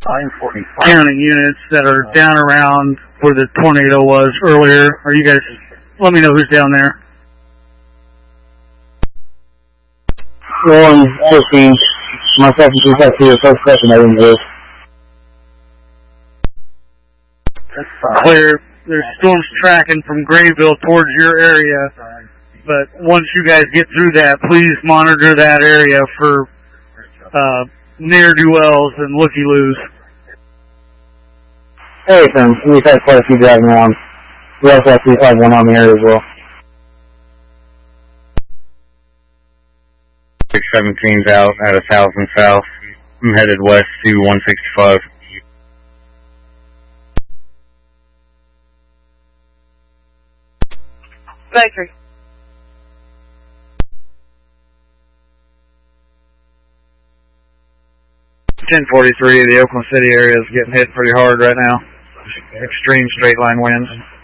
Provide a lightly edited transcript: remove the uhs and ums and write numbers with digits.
counting units that are down around where the tornado was earlier. Are you guys, let me know who's down there. 114, myself and 252, first question I didn't do. Clear. There's storms tracking from Grayville towards your area, but once you guys get through that, please monitor that area for ne'er-do-wells and looky-loos. Hey, Tim, we've had quite a few driving around. We also have 351 on the area as well. 617's out at 1,000 south. I'm headed west to 165. Victory. 1043, the Oakland City area is getting hit pretty hard right now. Extreme straight line winds.